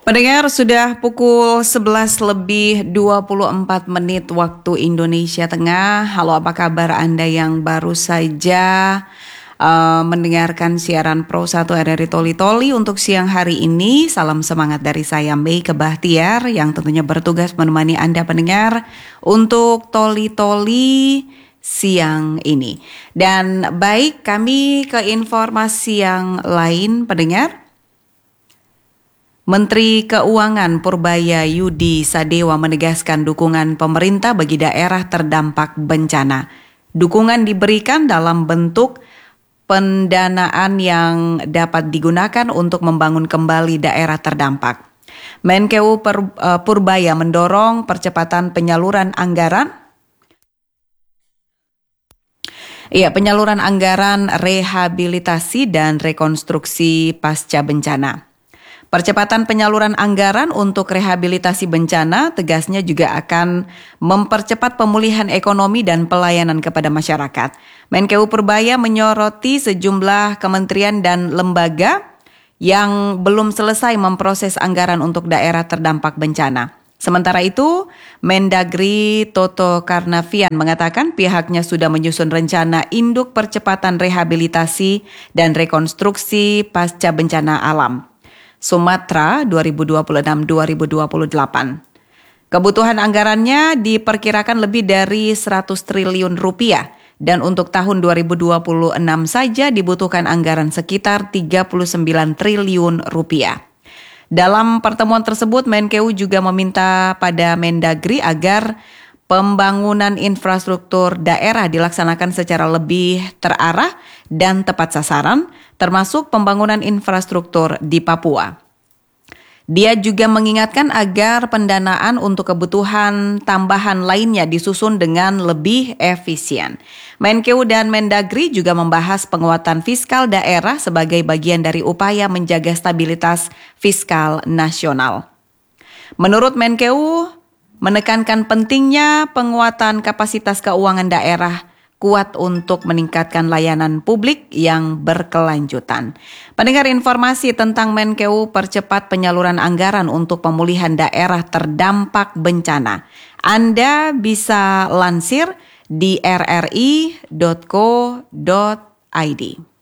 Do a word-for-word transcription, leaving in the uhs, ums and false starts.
Pendengar, sudah pukul sebelas lebih dua puluh empat menit waktu Indonesia Tengah. Halo, apa kabar Anda yang baru saja uh, mendengarkan siaran Pro satu R R I Toli Toli untuk siang hari ini. Salam semangat dari saya Mei Kebahtiar yang tentunya bertugas menemani Anda pendengar untuk Toli Toli siang ini. Dan baik, kami ke informasi yang lain pendengar. Menteri Keuangan Purbaya Yudi Sadewa menegaskan dukungan pemerintah bagi daerah terdampak bencana. Dukungan diberikan dalam bentuk pendanaan yang dapat digunakan untuk membangun kembali daerah terdampak. Menkeu Purbaya mendorong percepatan penyaluran anggaran Iya, penyaluran anggaran rehabilitasi dan rekonstruksi pasca bencana. Percepatan penyaluran anggaran untuk rehabilitasi bencana tegasnya juga akan mempercepat pemulihan ekonomi dan pelayanan kepada masyarakat. Menkeu Purbaya menyoroti sejumlah kementerian dan lembaga yang belum selesai memproses anggaran untuk daerah terdampak bencana. Sementara itu, Mendagri Toto Karnavian mengatakan pihaknya sudah menyusun rencana induk percepatan rehabilitasi dan rekonstruksi pasca bencana alam Sumatera dua ribu dua puluh enam sampai dua ribu dua puluh delapan. Kebutuhan anggarannya diperkirakan lebih dari seratus triliun rupiah dan untuk tahun dua ribu dua puluh enam saja dibutuhkan anggaran sekitar tiga puluh sembilan triliun rupiah. Dalam pertemuan tersebut, Menkeu juga meminta pada Mendagri agar pembangunan infrastruktur daerah dilaksanakan secara lebih terarah dan tepat sasaran, termasuk pembangunan infrastruktur di Papua. Dia juga mengingatkan agar pendanaan untuk kebutuhan tambahan lainnya disusun dengan lebih efisien. Menkeu dan Mendagri juga membahas penguatan fiskal daerah sebagai bagian dari upaya menjaga stabilitas fiskal nasional. Menurut Menkeu, menekankan pentingnya penguatan kapasitas keuangan daerah kuat untuk meningkatkan layanan publik yang berkelanjutan. Pendengar, informasi tentang Menkeu percepat penyaluran anggaran untuk pemulihan daerah terdampak bencana. Anda bisa lansir di r r i dot co dot i d.